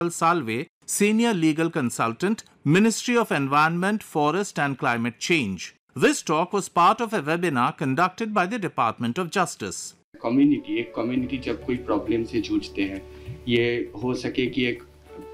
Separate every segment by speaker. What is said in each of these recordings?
Speaker 1: Salve, Senior Legal Consultant, Ministry of Environment, Forest and Climate Change. This talk was part of a webinar conducted by the Department of Justice.
Speaker 2: Community जब कोई problem से जूझते हैं, ये हो सके कि एक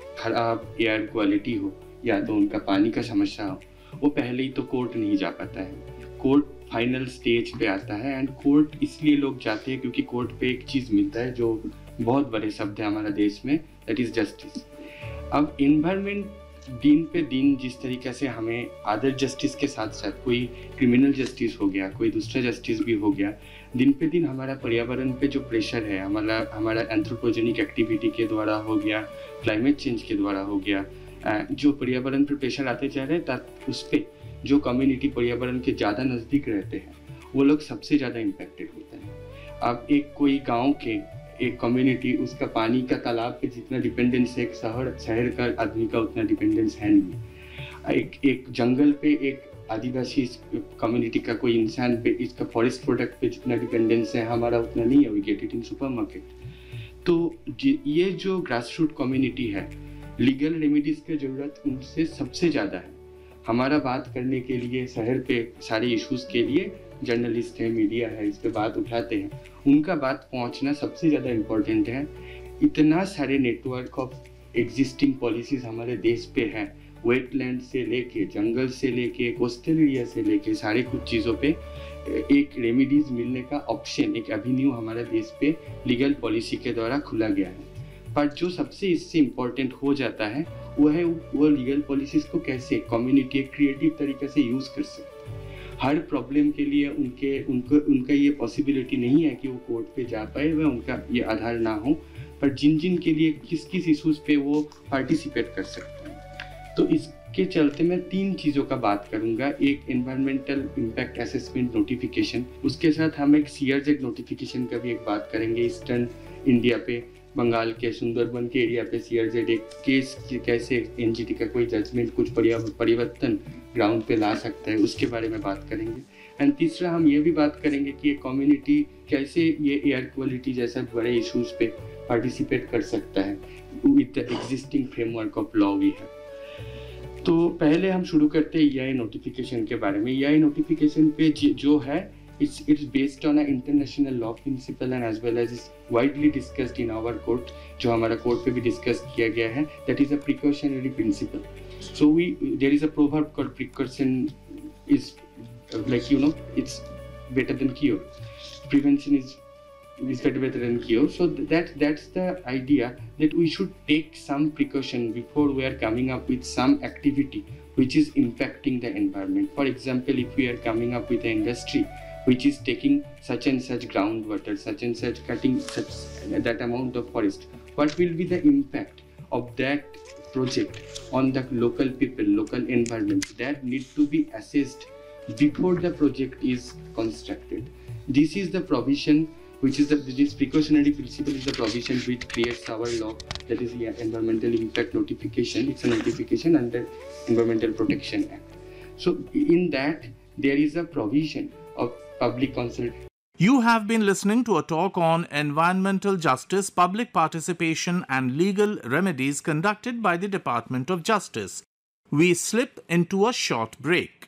Speaker 2: खराब एयर क्वालिटी हो या तो उनका पानी का समस्या हो, वो पहले ही तो कोर्ट नहीं जा पाता है। कोर्ट फाइनल स्टेज पे आता है एंड कोर्ट इसलिए लोग जाते हैं क्योंकि कोर्ट पे एक चीज़ मिलता है जो बहुत बड़े शब्द है हमारा देश में, दैट इज़ जस्टिस। अब इन्वायरमेंट दिन पे दिन जिस तरीके से हमें अदर जस्टिस के साथ साथ कोई क्रिमिनल जस्टिस हो गया, कोई दूसरा जस्टिस भी हो गया, दिन पे दिन हमारा पर्यावरण पे जो प्रेशर है, हमारा एंथ्रोपोजेनिक एक्टिविटी के द्वारा हो गया, क्लाइमेट चेंज के द्वारा हो गया, जो पर्यावरण पर प्रेशर आते जा रहे हैं, उस पर जो कम्युनिटी पर्यावरण के ज़्यादा नज़दीक रहते हैं वो लोग सबसे ज़्यादा इम्पेक्टेड होते हैं। अब कोई गाँव के एक कम्युनिटी, उसका पानी का तालाब पे जितना डिपेंडेंस है, एक शहर का आदमी का उतना डिपेंडेंस है नहीं। एक जंगल पे एक आदिवासी कम्युनिटी का कोई इंसान पे, इसका फॉरेस्ट प्रोडक्ट पे जितना डिपेंडेंस है, हमारा उतना नहीं है। We get it in supermarket. तो ये जो ग्रास रूट कम्युनिटी है, लीगल रेमेडीज की ज़रूरत उनसे सबसे ज़्यादा है। हमारा बात करने के लिए शहर पे सारे इश्यूज़ के लिए जर्नलिस्ट है, मीडिया है, इस पे बात उठाते हैं, उनका बात पहुंचना सबसे ज़्यादा इम्पोर्टेंट है। इतना सारे नेटवर्क ऑफ एग्जिस्टिंग पॉलिसीज़ हमारे देश पे हैं, वेटलैंड से लेके, जंगल से लेके, कोस्टल एरिया से लेके, सारे कुछ चीज़ों पे एक रेमेडीज़ मिलने का ऑप्शन, एक एवेन्यू हमारे देश पे लीगल पॉलिसी के द्वारा खुला गया है। पर जो सबसे इससे इम्पोर्टेंट हो जाता है वो लीगल पॉलिसीज़ को कैसे कम्युनिटी क्रिएटिव तरीके से यूज़ कर सकते हैं। हर प्रॉब्लम के लिए उनका ये पॉसिबिलिटी नहीं है कि वो कोर्ट पे जा पाए, वह उनका ये आधार ना हो, पर जिन के लिए किस इशूज़ पे वो पार्टिसिपेट कर सकते हैं। तो इसके चलते मैं 3 चीज़ों का बात करूँगा। एक एनवायरमेंटल इम्पैक्ट असेसमेंट नोटिफिकेशन, उसके साथ हम एक सीआरजेड नोटिफिकेशन का भी एक बात करेंगे। ईस्टर्न इंडिया पे, बंगाल के सुंदरबन के एरिया पे सीआरजेड एक केस कैसे एनजीटी का कोई जजमेंट कुछ परिवर्तन ग्राउंड पे ला सकता है, उसके बारे में बात करेंगे। एंड तीसरा हम ये भी बात करेंगे कि एक कम्युनिटी कैसे ये एयर क्वालिटी जैसे बड़े इश्यूज पे पार्टिसिपेट कर सकता है with the existing framework of law we है। तो पहले हम शुरू करते हैं EIA नोटिफिकेशन के बारे में। EIA नोटिफिकेशन पे जो है, it's based on an international law principle and as well as is widely discussed in our court, जो हमारा कोर्ट पे भी डिस्कस किया गया है, that is a precautionary principle. So there is a proverb called precaution is like, it's better than cure. Prevention is better than cure. So that's the idea, that we should take some precaution before we are coming up with some activity which is impacting the environment. For example, if we are coming up with an industry which is taking such and such groundwater, such and such cutting such that amount of forest, what will be the impact of that project on the local people, local environment? That need to be assessed before the project is constructed. This is the provision which is this precautionary principle is the provision which creates our law, that is the Environmental Impact Notification. It's a notification under Environmental Protection Act. So in that there is a provision of public consultation.
Speaker 1: You have been listening to a talk on environmental justice, public participation and legal remedies conducted by the Department of Justice. We slip into a short break.